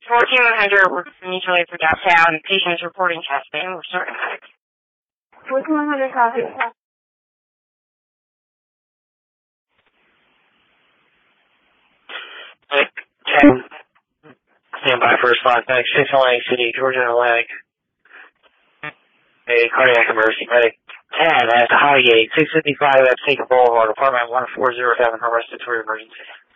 1400, we're mutually for downtown. Patients reporting chest pain. We're starting back. 1400 copy. 10. Stand by for response. Medic 6 Atlantic City, Georgia Atlantic. A cardiac emergency. Medic 10 at the Highgate, 655 at Sacred Boulevard, apartment 1407 for respiratory emergency.